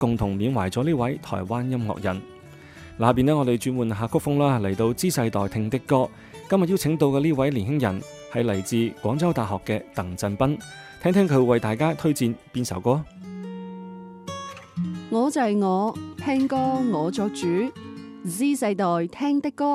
共同緬懷咗呢位台灣音樂人。下邊呢，我哋轉換下曲風啦，嚟到Z世代聽的歌。今日邀請到嘅呢位年輕人係嚟自廣州大學嘅鄧振彬，聽聽佢會為大家推薦邊首歌。 我就係我，聽歌我作主，Z世代聽的歌。